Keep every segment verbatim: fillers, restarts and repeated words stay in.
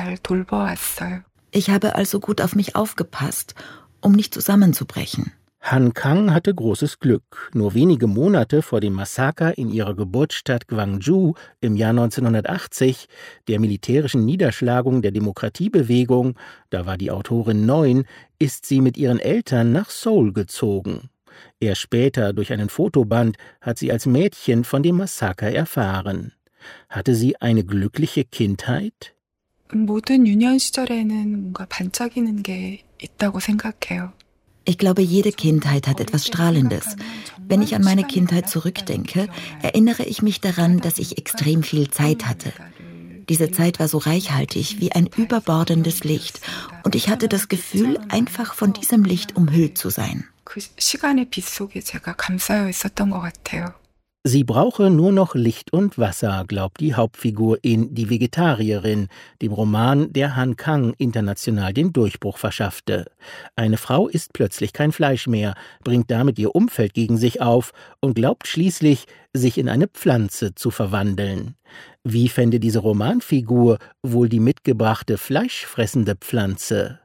잘 돌봐왔어요. Ich habe also gut auf mich aufgepasst, um nicht zusammenzubrechen. Han Kang hatte großes Glück. Nur wenige Monate vor dem Massaker in ihrer Geburtsstadt Gwangju im Jahr neunzehnhundertachtzig, der militärischen Niederschlagung der Demokratiebewegung, da war die Autorin neun, ist sie mit ihren Eltern nach Seoul gezogen. Erst später, durch einen Fotoband, hat sie als Mädchen von dem Massaker erfahren. Hatte sie eine glückliche Kindheit? 모든 유년 시절에는 뭔가 반짝이는 게 있다고 생각해요. Ich glaube, jede Kindheit hat etwas Strahlendes. Wenn ich an meine Kindheit zurückdenke, erinnere ich mich daran, dass ich extrem viel Zeit hatte. Diese Zeit war so reichhaltig wie ein überbordendes Licht und ich hatte das Gefühl, einfach von diesem Licht umhüllt zu sein. 그 시간의 빛 속에 제가 감싸여 있었던 것 같아요. Sie brauche nur noch Licht und Wasser, glaubt die Hauptfigur in Die Vegetarierin, dem Roman, der Han Kang international den Durchbruch verschaffte. Eine Frau isst plötzlich kein Fleisch mehr, bringt damit ihr Umfeld gegen sich auf und glaubt schließlich, sich in eine Pflanze zu verwandeln. Wie fände diese Romanfigur wohl die mitgebrachte fleischfressende Pflanze?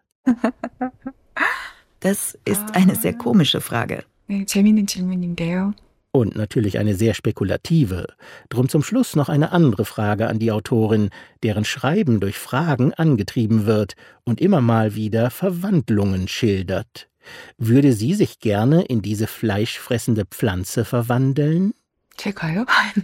Das ist eine sehr komische Frage. 네, 재미있는 질문인데요. Und natürlich eine sehr spekulative. Drum zum Schluss noch eine andere Frage an die Autorin, deren Schreiben durch Fragen angetrieben wird und immer mal wieder Verwandlungen schildert. Würde sie sich gerne in diese fleischfressende Pflanze verwandeln? 제가요?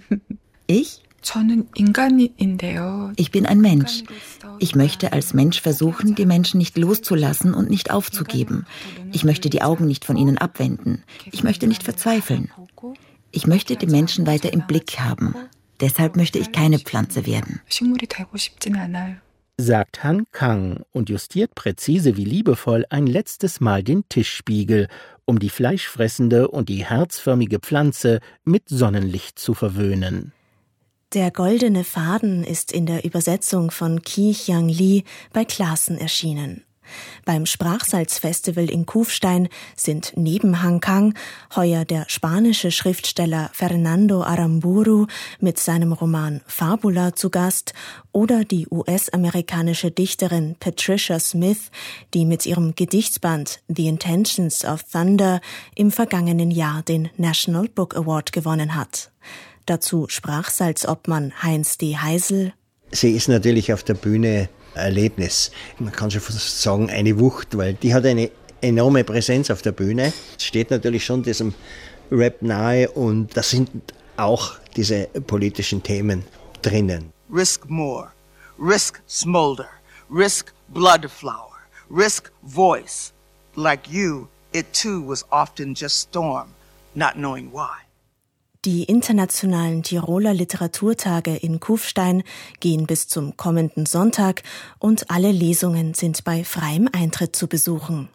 Ich? 저는 인간인데요. Ich bin ein Mensch. Ich möchte als Mensch versuchen, die Menschen nicht loszulassen und nicht aufzugeben. Ich möchte die Augen nicht von ihnen abwenden. Ich möchte nicht verzweifeln. Ich möchte die Menschen weiter im Blick haben. Deshalb möchte ich keine Pflanze werden. 식물이 되고 싶진 않아요. Sagt Han Kang und justiert präzise wie liebevoll ein letztes Mal den Tischspiegel, um die fleischfressende und die herzförmige Pflanze mit Sonnenlicht zu verwöhnen. Der goldene Faden ist in der Übersetzung von Ki Hyang Lee bei Classen erschienen. Beim Sprachsalzfestival in Kufstein sind neben Han Kang heuer der spanische Schriftsteller Fernando Aramburu mit seinem Roman Fabula zu Gast oder die U S-amerikanische Dichterin Patricia Smith, die mit ihrem Gedichtsband The Intentions of Thunder im vergangenen Jahr den National Book Award gewonnen hat. Dazu Sprachsalzobmann Heinz D. Heisel. Sie ist natürlich auf der Bühne ein Erlebnis. Man kann schon fast sagen, eine Wucht, weil die hat eine enorme Präsenz auf der Bühne. Es steht natürlich schon diesem Rap nahe und da sind auch diese politischen Themen drinnen. Risk more, risk smolder, risk blood flower, risk voice. Like you, it too was often just storm, not knowing why. Die internationalen Tiroler Literaturtage in Kufstein gehen bis zum kommenden Sonntag und alle Lesungen sind bei freiem Eintritt zu besuchen.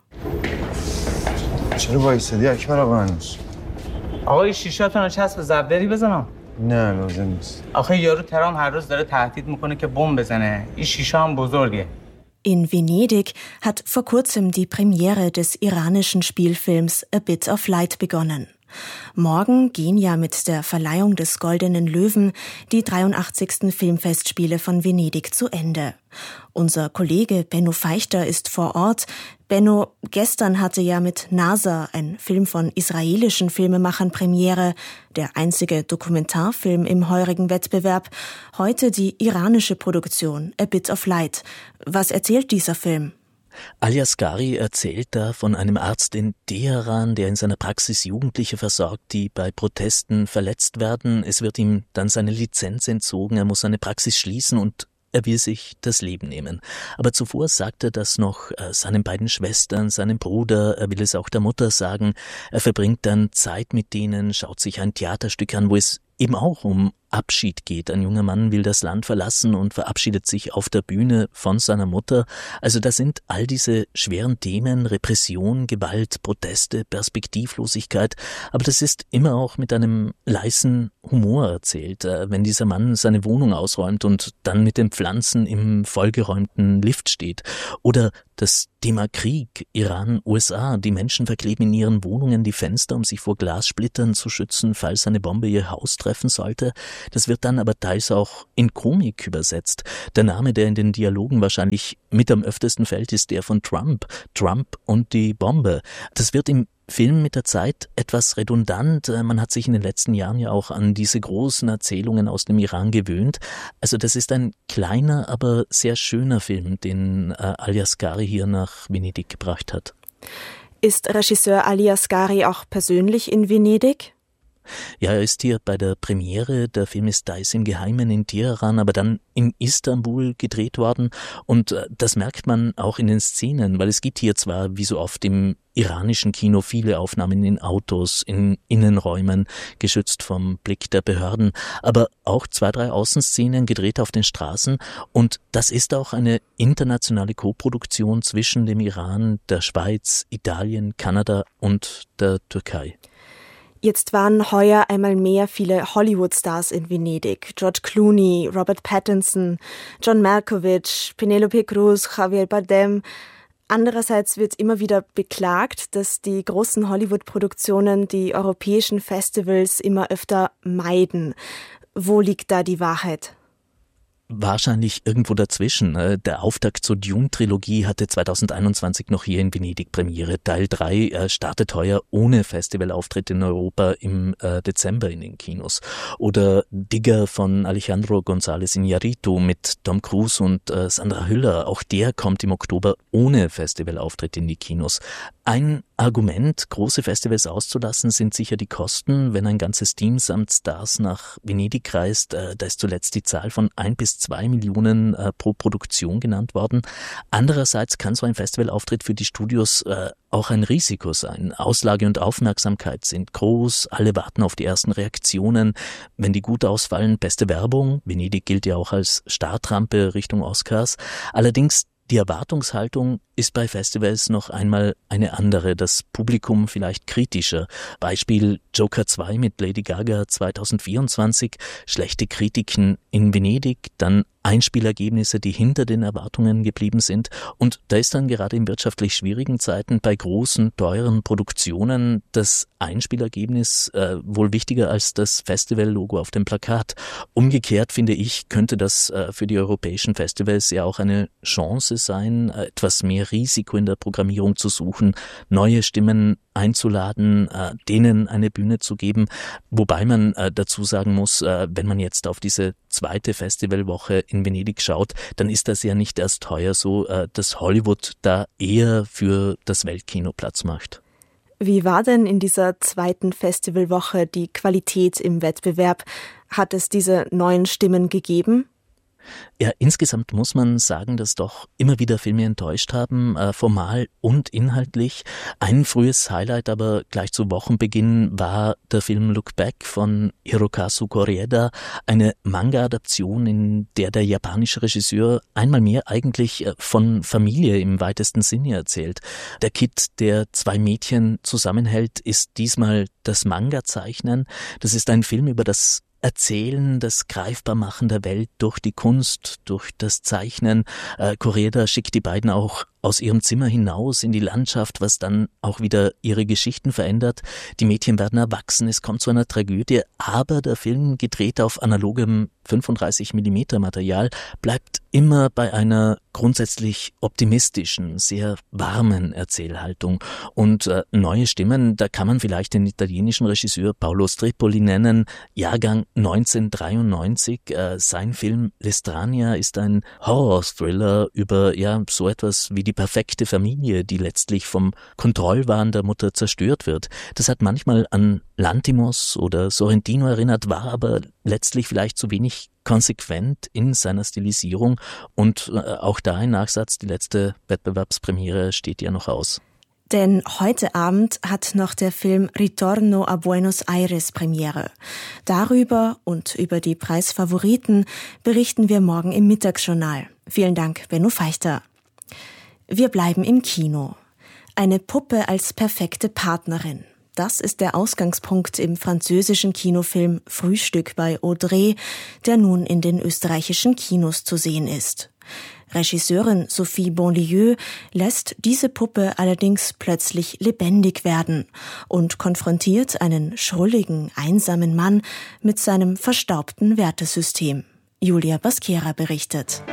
چرا وایسادی اکبر آقا هنوز؟ آقای شیشاتون رو چسب زبدری بزنم؟ نه لازم نیست. آخه یارو ترام هر روز داره تهدید میکنه که بمب بزنه. این شیشه هم بزرگه. In Venedig hat vor kurzem die Premiere des iranischen Spielfilms A Bit of Light begonnen. Morgen gehen ja mit der Verleihung des Goldenen Löwen die dreiundachtzigsten Filmfestspiele von Venedig zu Ende. Unser Kollege Benno Feichter ist vor Ort. Benno, gestern hatte ja mit NASA, ein Film von israelischen Filmemachern, Premiere, der einzige Dokumentarfilm im heurigen Wettbewerb. Heute die iranische Produktion A Bit of Light. Was erzählt dieser Film? Ali Asghari erzählt da von einem Arzt in Teheran, der in seiner Praxis Jugendliche versorgt, die bei Protesten verletzt werden. Es wird ihm dann seine Lizenz entzogen, er muss seine Praxis schließen und er will sich das Leben nehmen. Aber zuvor sagt er das noch äh, seinen beiden Schwestern, seinem Bruder, er will es auch der Mutter sagen. Er verbringt dann Zeit mit denen, schaut sich ein Theaterstück an, wo es eben auch um Abschied geht. Ein junger Mann will das Land verlassen und verabschiedet sich auf der Bühne von seiner Mutter. Also da sind all diese schweren Themen, Repression, Gewalt, Proteste, Perspektivlosigkeit. Aber das ist immer auch mit einem leisen Humor erzählt. Wenn dieser Mann seine Wohnung ausräumt und dann mit den Pflanzen im vollgeräumten Lift steht. Oder Das Thema Krieg, Iran, U S A, die Menschen verkleben in ihren Wohnungen die Fenster, um sich vor Glassplittern zu schützen, falls eine Bombe ihr Haus treffen sollte. Das wird dann aber teils auch in Komik übersetzt. Der Name, der in den Dialogen wahrscheinlich mit am öftesten fällt, ist der von Trump. Trump und die Bombe. Das wird im Film mit der Zeit etwas redundant. Man hat sich in den letzten Jahren ja auch an diese großen Erzählungen aus dem Iran gewöhnt. Also das ist ein kleiner, aber sehr schöner Film, den äh, Ali Asghari hier nach Venedig gebracht hat. Ist Regisseur Ali Asghari auch persönlich in Venedig? Ja, er ist hier bei der Premiere. Der Film ist da ist im Geheimen in Teheran, aber dann in Istanbul gedreht worden. Und das merkt man auch in den Szenen, weil es gibt hier zwar, wie so oft im iranischen Kino, viele Aufnahmen in Autos, in Innenräumen, geschützt vom Blick der Behörden, aber auch zwei, drei Außenszenen gedreht auf den Straßen. Und das ist auch eine internationale Koproduktion zwischen dem Iran, der Schweiz, Italien, Kanada und der Türkei. Jetzt waren heuer einmal mehr viele Hollywood-Stars in Venedig. George Clooney, Robert Pattinson, John Malkovich, Penelope Cruz, Javier Bardem. Andererseits wird immer wieder beklagt, dass die großen Hollywood-Produktionen die europäischen Festivals immer öfter meiden. Wo liegt da die Wahrheit? Wahrscheinlich irgendwo dazwischen. Der Auftakt zur Dune-Trilogie hatte zweitausendeinundzwanzig noch hier in Venedig Premiere. Teil drei startet heuer ohne Festivalauftritt in Europa im Dezember in den Kinos. Oder Digger von Alejandro González Iñárritu mit Tom Cruise und Sandra Hüller. Auch der kommt im Oktober ohne Festivalauftritt in die Kinos. Ein Argument, große Festivals auszulassen, sind sicher die Kosten. Wenn ein ganzes Team samt Stars nach Venedig reist, äh, da ist zuletzt die Zahl von ein bis zwei Millionen äh, pro Produktion genannt worden. Andererseits kann so ein Festivalauftritt für die Studios äh, auch ein Risiko sein. Auslage und Aufmerksamkeit sind groß, alle warten auf die ersten Reaktionen. Wenn die gut ausfallen, beste Werbung. Venedig gilt ja auch als Startrampe Richtung Oscars. Allerdings die Erwartungshaltung ist bei Festivals noch einmal eine andere, das Publikum vielleicht kritischer. Beispiel Joker zwei mit Lady Gaga zweitausendvierundzwanzig, schlechte Kritiken in Venedig, dann Einspielergebnisse, die hinter den Erwartungen geblieben sind. Und da ist dann gerade in wirtschaftlich schwierigen Zeiten bei großen, teuren Produktionen das Einspielergebnis äh, wohl wichtiger als das Festivallogo auf dem Plakat. Umgekehrt, finde ich, könnte das äh, für die europäischen Festivals ja auch eine Chance sein, äh, etwas mehr Risiko in der Programmierung zu suchen, neue Stimmen einzuladen, äh, denen eine Bühne zu geben. Wobei man äh, dazu sagen muss, äh, wenn man jetzt auf diese zweite Festivalwoche in Venedig schaut, dann ist das ja nicht erst heuer so, äh, dass Hollywood da eher für das Weltkino Platz macht. Wie war denn in dieser zweiten Festivalwoche die Qualität im Wettbewerb? Hat es diese neuen Stimmen gegeben? Ja, insgesamt muss man sagen, dass doch immer wieder Filme enttäuscht haben, äh, formal und inhaltlich. Ein frühes Highlight aber gleich zu Wochenbeginn war der Film Look Back von Hirokazu Koreeda, eine Manga-Adaption, in der der japanische Regisseur einmal mehr eigentlich äh, von Familie im weitesten Sinne erzählt. Der Kid, der zwei Mädchen zusammenhält, ist diesmal das Manga-Zeichnen. Das ist ein Film über das Erzählen, das Greifbarmachen der Welt durch die Kunst, durch das Zeichnen. Äh, Koreeda schickt die beiden auch aus ihrem Zimmer hinaus in die Landschaft, was dann auch wieder ihre Geschichten verändert. Die Mädchen werden erwachsen, es kommt zu einer Tragödie, aber der Film, gedreht auf analogem fünfunddreißig Millimeter Material, bleibt immer bei einer grundsätzlich optimistischen, sehr warmen Erzählhaltung. Und äh, neue Stimmen, da kann man vielleicht den italienischen Regisseur Paolo Stripoli nennen, Jahrgang neunzehnhundertdreiundneunzig. Äh, sein Film L'Estrania ist ein Horror-Thriller über ja so etwas wie die perfekte Familie, die letztlich vom Kontrollwahn der Mutter zerstört wird. Das hat manchmal an Lanthimos oder Sorrentino erinnert, war aber letztlich vielleicht zu wenig konsequent in seiner Stilisierung. Und äh, auch da ein Nachsatz, die letzte Wettbewerbspremiere steht ja noch aus. Denn heute Abend hat noch der Film Ritorno a Buenos Aires Premiere. Darüber und über die Preisfavoriten berichten wir morgen im Mittagsjournal. Vielen Dank, Benno Feichter. Wir bleiben im Kino. Eine Puppe als perfekte Partnerin. Das ist der Ausgangspunkt im französischen Kinofilm Frühstück bei Audrey, der nun in den österreichischen Kinos zu sehen ist. Regisseurin Sophie Bonlieu lässt diese Puppe allerdings plötzlich lebendig werden und konfrontiert einen schrulligen, einsamen Mann mit seinem verstaubten Wertesystem. Julia Basquera berichtet.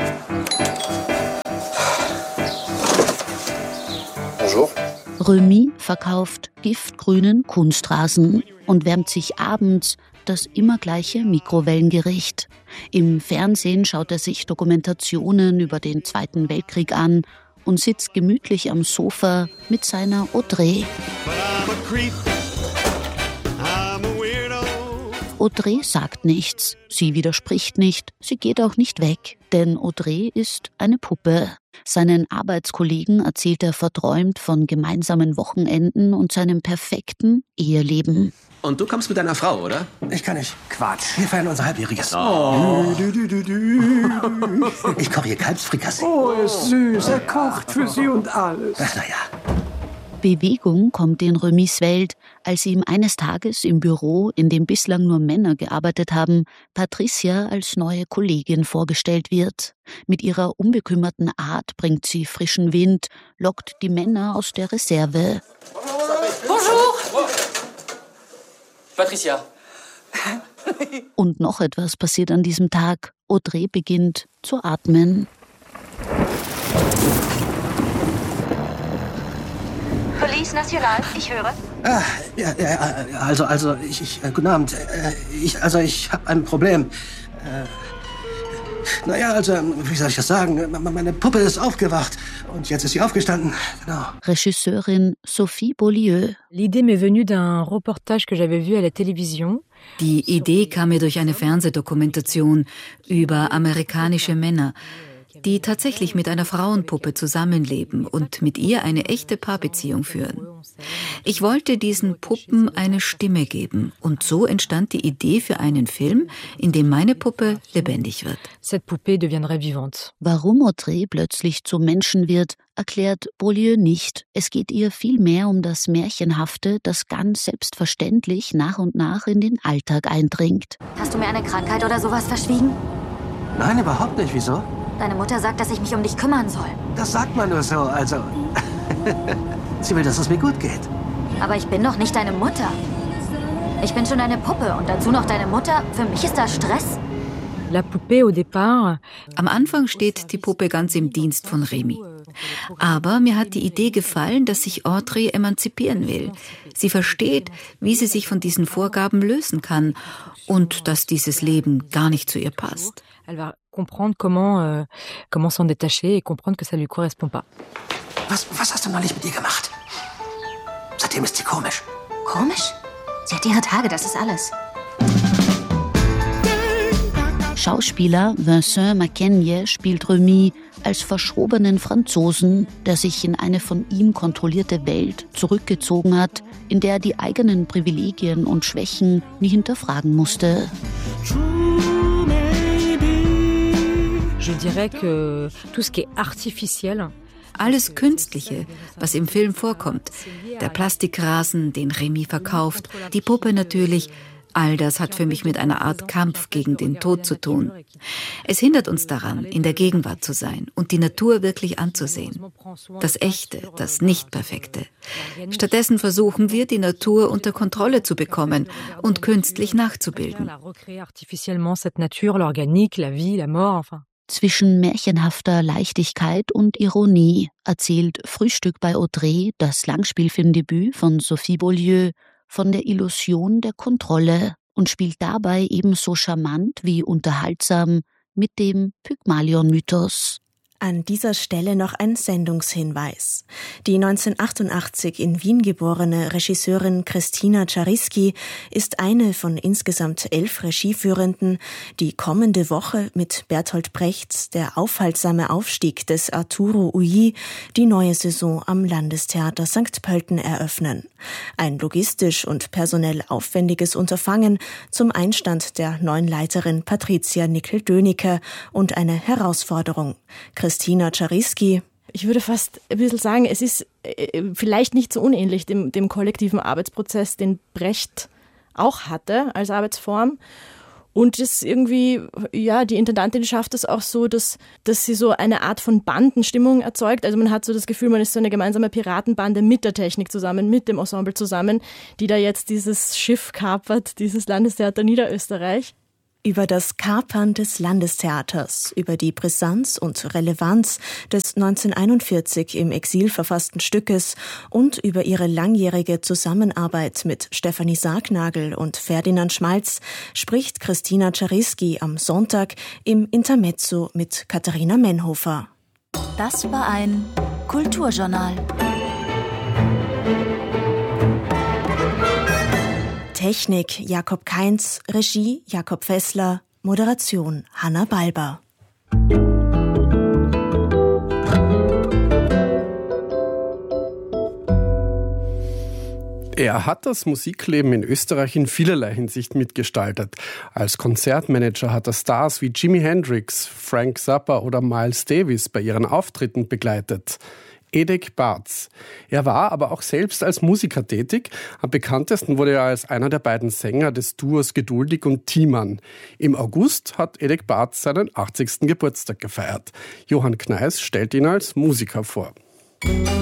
Bonjour. Remy verkauft giftgrünen Kunstrasen und wärmt sich abends das immer gleiche Mikrowellengericht. Im Fernsehen schaut er sich Dokumentationen über den Zweiten Weltkrieg an und sitzt gemütlich am Sofa mit seiner Audrey. Audrey sagt nichts, sie widerspricht nicht, sie geht auch nicht weg, denn Audrey ist eine Puppe. Seinen Arbeitskollegen erzählt er verträumt von gemeinsamen Wochenenden und seinem perfekten Eheleben. Und du kommst mit deiner Frau, oder? Ich kann nicht. Quatsch. Wir feiern unser Halbjähriges. Oh. Du, du, du, du. Ich koche hier Kalbsfrikassee. Oh, er ist süß. Er kocht für sie und alles. Ach, na ja. Bewegung kommt in Remys Welt, als ihm eines Tages im Büro, in dem bislang nur Männer gearbeitet haben, Patricia als neue Kollegin vorgestellt wird. Mit ihrer unbekümmerten Art bringt sie frischen Wind, lockt die Männer aus der Reserve. Bonjour! Patricia. Und noch etwas passiert an diesem Tag. Audrey beginnt zu atmen. Police National, ich höre. Ah, ja, ja, also, also, ich, ich, äh, guten Abend. Äh, ich, also, ich habe ein Problem. Äh, naja, also, wie soll ich das sagen? Meine Puppe ist aufgewacht und jetzt ist sie aufgestanden. Genau. Regisseurin Sophie Bonlieu. L'idée m'est venue d'un reportage que j'avais vu à la télévision. Die Idee kam mir durch eine Fernsehdokumentation über amerikanische Männer, die tatsächlich mit einer Frauenpuppe zusammenleben und mit ihr eine echte Paarbeziehung führen. Ich wollte diesen Puppen eine Stimme geben und so entstand die Idee für einen Film, in dem meine Puppe lebendig wird. Cette poupée deviendrait vivante. Warum Audrey plötzlich zum Menschen wird, erklärt Bonlieu nicht. Es geht ihr vielmehr um das Märchenhafte, das ganz selbstverständlich nach und nach in den Alltag eindringt. Hast du mir eine Krankheit oder sowas verschwiegen? Nein, überhaupt nicht. Wieso? Deine Mutter sagt, dass ich mich um dich kümmern soll. Das sagt man nur so, also... Sie will, dass es mir gut geht. Aber ich bin doch nicht deine Mutter. Ich bin schon eine Puppe und dazu noch deine Mutter. Für mich ist das Stress. La poupée au départ. Am Anfang steht die Puppe ganz im Dienst von Remy. Aber mir hat die Idee gefallen, dass sich Audrey emanzipieren will. Sie versteht, wie sie sich von diesen Vorgaben lösen kann und dass dieses Leben gar nicht zu ihr passt. Elle va comprendre comment, euh, comment s'en détacher et comprendre que ça lui correspond pas. Was, was hast du neulich mit ihr gemacht? Seitdem ist sie komisch. Komisch? Sie hat ihre Tage, das ist alles. Schauspieler Vincent Mackenzie spielt Remy als verschrobenen Franzosen, der sich in eine von ihm kontrollierte Welt zurückgezogen hat, in der er die eigenen Privilegien und Schwächen nie hinterfragen musste. Je dirais que tout ce qui est artificiel. Alles Künstliche, was im Film vorkommt, der Plastikrasen, den Remy verkauft, die Puppe natürlich, all das hat für mich mit einer Art Kampf gegen den Tod zu tun. Es hindert uns daran, in der Gegenwart zu sein und die Natur wirklich anzusehen. Das Echte, das Nicht-Perfekte. Stattdessen versuchen wir, die Natur unter Kontrolle zu bekommen und künstlich nachzubilden. Zwischen märchenhafter Leichtigkeit und Ironie erzählt Frühstück bei Audrey, das Langspielfilmdebüt von Sophie Bonlieu, von der Illusion der Kontrolle und spielt dabei ebenso charmant wie unterhaltsam mit dem Pygmalion-Mythos. An dieser Stelle noch ein Sendungshinweis. Die neunzehnhundertachtundachtzig in Wien geborene Regisseurin Krystyna Czariski ist eine von insgesamt elf Regieführenden, die kommende Woche mit Bertolt Brechts Der aufhaltsame Aufstieg des Arturo Ui die neue Saison am Landestheater Sankt Pölten eröffnen. Ein logistisch und personell aufwendiges Unterfangen zum Einstand der neuen Leiterin Patricia Nickel-Dönecke und eine Herausforderung. Krystyna Czariski. Ich würde fast ein bisschen sagen, es ist vielleicht nicht so unähnlich dem, dem kollektiven Arbeitsprozess, den Brecht auch hatte als Arbeitsform. Und das irgendwie, ja, die Intendantin schafft es auch so, dass, dass sie so eine Art von Bandenstimmung erzeugt. Also man hat so das Gefühl, man ist so eine gemeinsame Piratenbande mit der Technik zusammen, mit dem Ensemble zusammen, die da jetzt dieses Schiff kapert, dieses Landestheater Niederösterreich. Über das Kapern des Landestheaters, über die Brisanz und Relevanz des neunzehnhunderteinundvierzig im Exil verfassten Stückes und über ihre langjährige Zusammenarbeit mit Stefanie Sargnagel und Ferdinand Schmalz spricht Christina Czariski am Sonntag im Intermezzo mit Katharina Menhofer. Das war ein Kulturjournal. Technik Jakob Kainz, Regie Jakob Fessler, Moderation Hanna Balber. Er hat das Musikleben in Österreich in vielerlei Hinsicht mitgestaltet. Als Konzertmanager hat er Stars wie Jimi Hendrix, Frank Zappa oder Miles Davis bei ihren Auftritten begleitet. Edek Barz. Er war aber auch selbst als Musiker tätig. Am bekanntesten wurde er als einer der beiden Sänger des Duos Geduldig und Thiemann. Im August hat Edek Barz seinen achtzigsten Geburtstag gefeiert. Johann Kneis stellt ihn als Musiker vor.